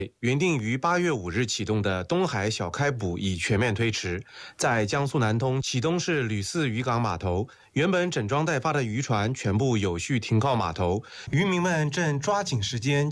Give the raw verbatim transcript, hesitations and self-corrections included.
原定于八月五日启动的东海小开捕已全面推迟。在江苏南通启东市吕四渔港码头，原本整装待发的渔船全部有序停靠码头，渔民们正抓紧时间。